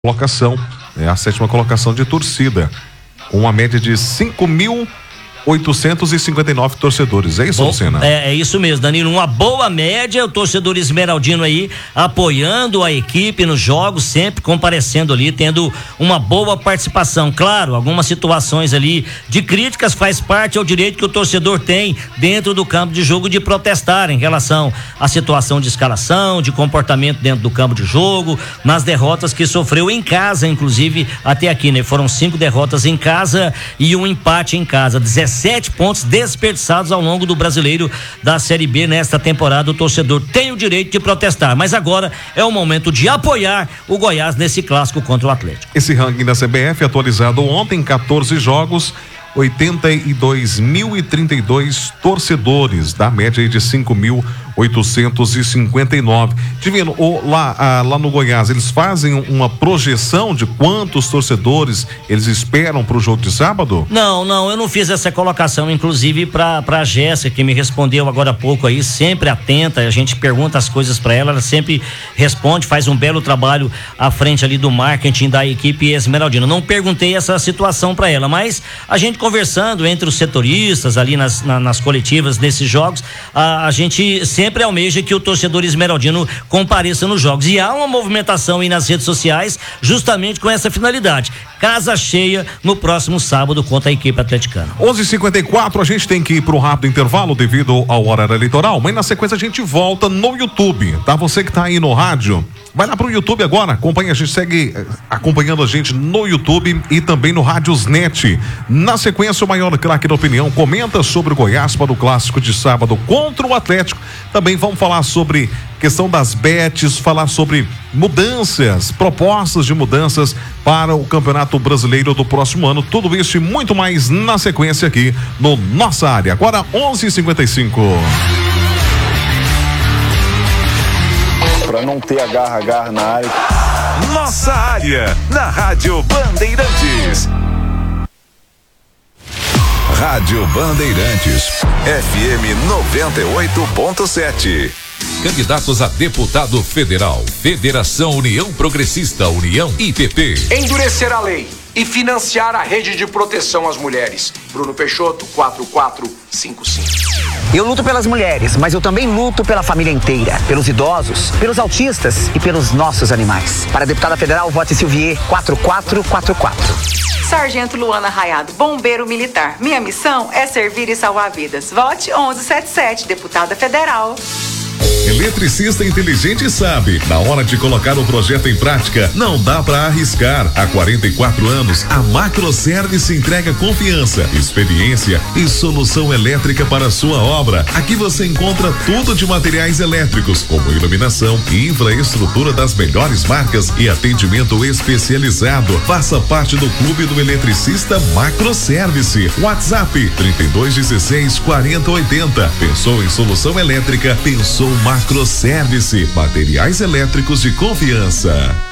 colocação, a 7ª colocação de torcida, com uma média de 5.859 torcedores, é isso, Lucena? É isso mesmo, Danilo, uma boa média, o torcedor esmeraldino aí apoiando a equipe nos jogos, sempre comparecendo ali, tendo uma boa participação. Claro, algumas situações ali de críticas faz parte, é o direito que o torcedor tem dentro do campo de jogo de protestar em relação à situação de escalação, de comportamento dentro do campo de jogo, nas derrotas que sofreu em casa, inclusive até aqui, né? Foram 5 derrotas em casa e um empate em casa, 17 pontos desperdiçados ao longo do Brasileiro da Série B nesta temporada. O torcedor tem o direito de protestar, mas agora é o momento de apoiar o Goiás nesse clássico contra o Atlético. Esse ranking da CBF atualizado ontem, 14 jogos, 82.032 torcedores, da média de 5.859. Divino, lá no Goiás, eles fazem uma projeção de quantos torcedores eles esperam para o jogo de sábado? Não, eu não fiz essa colocação, inclusive para Jéssica, que me respondeu agora há pouco aí, sempre atenta, a gente pergunta as coisas para ela sempre responde, faz um belo trabalho à frente ali do marketing da equipe esmeraldina. Não perguntei essa situação para ela, mas a gente conversando entre os setoristas ali nas coletivas desses jogos, a gente sempre almeja que o torcedor esmeraldino compareça nos jogos, e há uma movimentação aí nas redes sociais justamente com essa finalidade, casa cheia no próximo sábado contra a equipe atleticana. 11h54, a gente tem que ir para um rápido intervalo devido ao horário eleitoral, mas na sequência a gente volta no YouTube, tá? Você que tá aí no rádio, vai lá pro YouTube agora, acompanha, a gente segue acompanhando a gente no YouTube e também no Rádiosnet. Na sequência, o maior craque da opinião comenta sobre o Goiás para o clássico de sábado contra o Atlético. Também vamos falar sobre questão das bets, falar sobre mudanças, propostas de mudanças para o Campeonato Brasileiro do próximo ano. Tudo isso e muito mais na sequência aqui no Nossa Área. Agora 11h55. Para não ter agarra na área. Nossa Área, na Rádio Bandeirantes. Rádio Bandeirantes, FM 98.7. Candidatos a deputado federal, Federação União Progressista, União IPP. Endurecer a lei e financiar a rede de proteção às mulheres. Bruno Peixoto, 4455. Eu luto pelas mulheres, mas eu também luto pela família inteira, pelos idosos, pelos autistas e pelos nossos animais. Para a deputada federal, vote Silvier, 4444. Sargento Luana Raiado, bombeiro militar. Minha missão é servir e salvar vidas. Vote 1177, deputada federal. Eletricista inteligente sabe, na hora de colocar o projeto em prática, não dá para arriscar. Há 44 anos, a Macroservice entrega confiança, experiência e solução elétrica para a sua obra. Aqui você encontra tudo de materiais elétricos, como iluminação e infraestrutura das melhores marcas e atendimento especializado. Faça parte do clube do eletricista Macroservice. WhatsApp 3216 4080. Pensou em solução elétrica? Pensou Macroservice, materiais elétricos de confiança.